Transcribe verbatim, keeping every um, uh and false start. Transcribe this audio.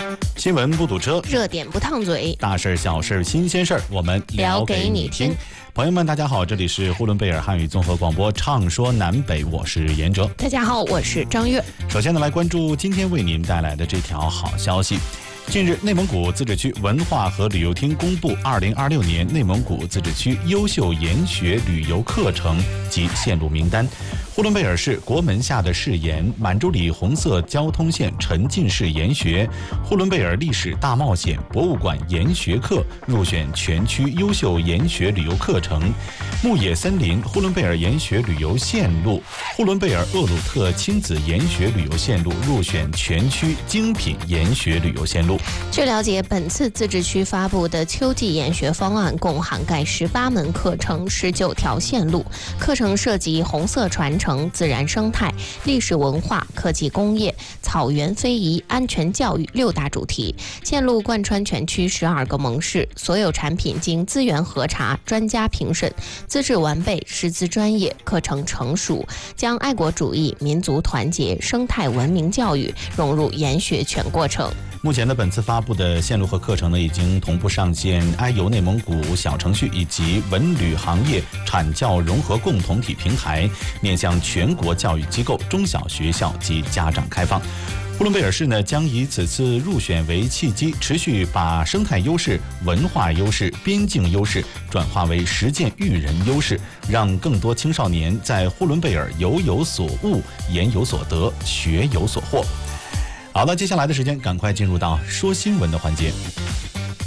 新闻不堵车， 热点不烫嘴， 大事小事新鲜事儿，我们聊给你听。朋友们，大家好，这里是呼伦贝尔汉语综合广播，畅说南北，我是严哲。 大家好，我是张悦。 首先呢，来关注今天为您带来的这条好消息。近日，内蒙古自治区文化和旅游厅公布二零二六年内蒙古自治区优秀研学旅游课程及线路名单。呼伦贝尔市国门下的市研、满洲里红色交通线沉浸式研学、呼伦贝尔历史大冒险博物馆研学课入选全区优秀研学旅游课程。牧野森林呼伦贝尔研学旅游线路、呼伦贝尔厄鲁特亲子研学旅游线路入选全区精品研学旅游线路。 据了解，本次自治区发布的秋季研学方案共涵盖十八门课程、十九条线路，课程涉及红色传承、自然生态、历史文化、科技工业、草原非遗、安全教育六大主题。线路贯穿全区十二个盟市，所有产品经资源核查、专家评审，资质完备、师资专业、课程成熟，将爱国主义、民族团结、生态文明教育融入研学全过程。 目前呢，本次发布的线路和课程呢，已经同步上线爱游内蒙古小程序以及文旅行业产教融合共同体平台，面向全国教育机构、中小学校及家长开放。呼伦贝尔市呢，将以此次入选为契机，持续把生态优势、文化优势、边境优势转化为实践育人优势，让更多青少年在呼伦贝尔游有所悟、研有所得、学有所获。好的，接下来的时间，赶快进入到说新闻的环节。